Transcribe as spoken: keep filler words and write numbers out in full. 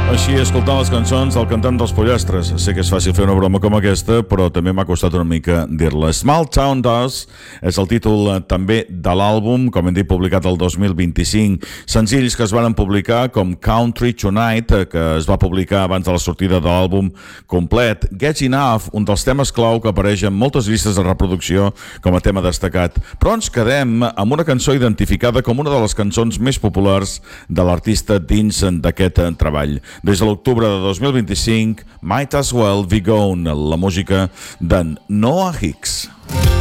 Així, escoltant les cançons del cantant dels Pollastres. Sé que és fàcil fer una broma com aquesta, però també m'ha costat una mica dir-la. Small Town Does és el títol eh, també de l'àlbum, com hem dit, publicat el dos mil vint-i-cinc. Senzills que es van publicar com Country Tonight, eh, que es va publicar abans de la sortida de l'àlbum complet. Get Enough, un dels temes clau que apareix en moltes llistes de reproducció com a tema destacat. Però ens quedem amb una cançó identificada com una de les cançons més populars de l'artista dins d'aquest eh, treball. Des de l'octubre de dos mil vint-i-cinc, Might As Well Be Gone, la música d'en Noah Hicks.